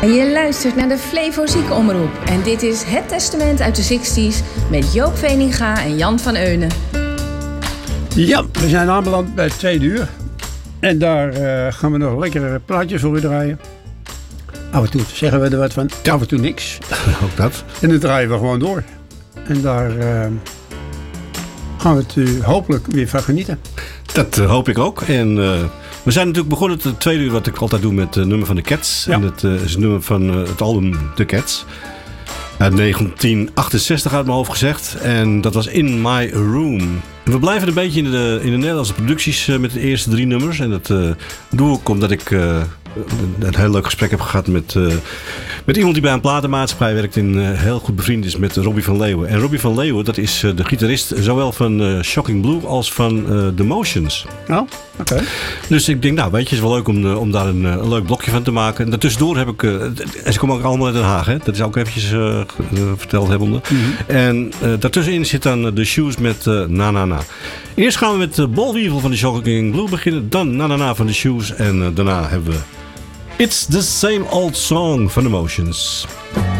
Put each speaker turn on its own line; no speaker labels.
Je luistert naar de Flevo Ziekenomroep en dit is Het Testament uit de 60s met Joop Veninga en Jan van Eunen.
Ja, we zijn aanbeland bij het 2 uur en daar gaan we nog lekkere plaatjes voor u draaien. Af en toe zeggen we er wat van, af en toe niks.
Ook dat.
En dan draaien we gewoon door. En daar gaan we het u hopelijk weer van genieten.
Dat hoop ik ook. En we zijn natuurlijk begonnen het 2 uur wat ik altijd doe met het nummer van de Cats. Ja. En het is het nummer van het album The Cats. Uit 1968 uit mijn hoofd gezegd. En dat was In My Room. We blijven een beetje in de Nederlandse producties met de eerste 3 nummers. En dat doe ik omdat ik een heel leuk gesprek heb gehad met iemand die bij een platenmaatschappij werkt en heel goed bevriend is met Robbie van Leeuwen. En Robbie van Leeuwen, dat is de gitarist zowel van Shocking Blue als van The Motions.
Oh, oké.
Dus ik denk, nou weet je, het is wel leuk om daar een leuk blokje van te maken. En daartussendoor heb ik, en ze komen ook allemaal uit Den Haag, hè? Dat is ook eventjes verteld hebbende. Mm-hmm. En daartussenin zit dan The Shoes met Na Na Na. Eerst gaan we met Bolweevil van de Shocking Blue beginnen, dan Na Na Na van The Shoes en daarna hebben we It's the Same Old Song van The Motions.